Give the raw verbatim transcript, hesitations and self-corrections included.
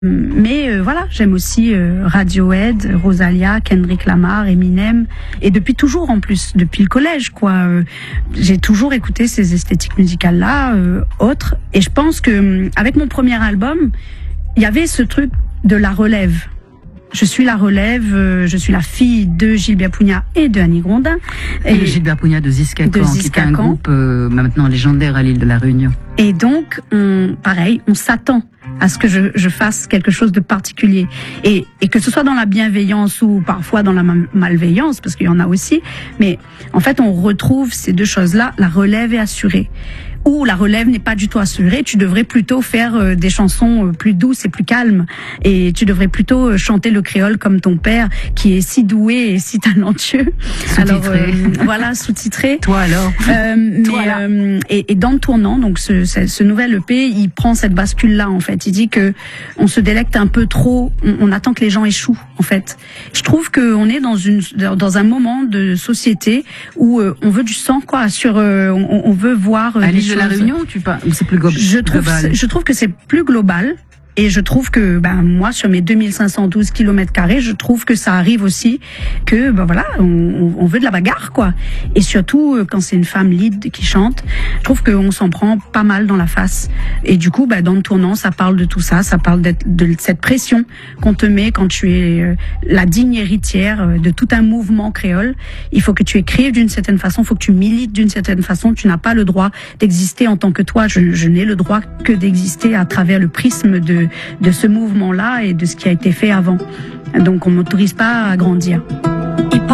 Mais euh, voilà, j'aime aussi euh, Radiohead, Rosalia, Kendrick Lamar, Eminem, et depuis toujours en plus, depuis le collège quoi. Euh, j'ai toujours écouté ces esthétiques musicales là, euh, autres. Et je pense que avec mon premier album, il y avait ce truc de la relève. Je suis la relève, euh, je suis la fille de Gilbert Punya et de Annie Grondin. Et, et Gilbert Punya de Ziska Khan, qui est un groupe euh, maintenant légendaire à l'île de la Réunion. Et donc, on, pareil, on s'attend à ce que je, je fasse quelque chose de particulier. Et, et que ce soit dans la bienveillance ou parfois dans la malveillance, parce qu'il y en a aussi. Mais en fait, on retrouve ces deux choses-là. La relève est assurée. Ou la relève n'est pas du tout assurée, tu devrais plutôt faire euh, des chansons euh, plus douces et plus calmes. Et tu devrais plutôt euh, chanter le créole comme ton père, qui est si doué et si talentueux. Alors euh, voilà, sous-titré. Toi alors euh, mais, Toi, là. euh, et, et dans le tournant, donc ce, ce, ce nouvel E P, il prend cette bascule-là en fait. Il dit que on se délecte un peu trop, on, on attend que les gens échouent en fait. Je trouve que on est dans une dans un moment de société où euh, on veut du sang quoi, sur euh, on, on veut voir euh, de la Réunion, tu parles, c'est plus global. Je trouve, je trouve que c'est plus global. Et je trouve que, ben, moi, sur mes deux mille cinq cent douze kilomètres carrés, je trouve que ça arrive aussi que, ben voilà, on, on veut de la bagarre, quoi. Et surtout, quand c'est une femme lead qui chante, je trouve qu'on s'en prend pas mal dans la face. Et du coup, ben, dans le tournant, ça parle de tout ça, ça parle de cette pression qu'on te met quand tu es la digne héritière de tout un mouvement créole. Il faut que tu écrives d'une certaine façon, il faut que tu milites d'une certaine façon. Tu n'as pas le droit d'exister en tant que toi. Je, je n'ai le droit que d'exister à travers le prisme de de ce mouvement-là et de ce qui a été fait avant. Donc on m'autorise pas à grandir.